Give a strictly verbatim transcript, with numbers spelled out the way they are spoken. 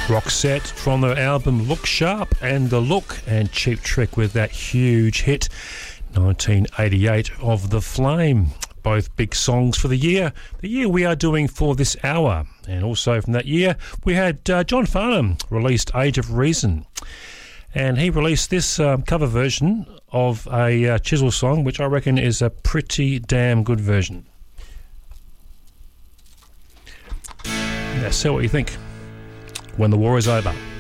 Roxette from their album Look Sharp and The Look, and Cheap Trick with that huge hit nineteen eighty-eight of The Flame. Both big songs for the year, the year we are doing for this hour. And also from that year we had uh, John Farnham released Age of Reason, and he released this um, cover version of a uh, Chisel song, which I reckon is a pretty damn good version. Now, see what you think when the war is over.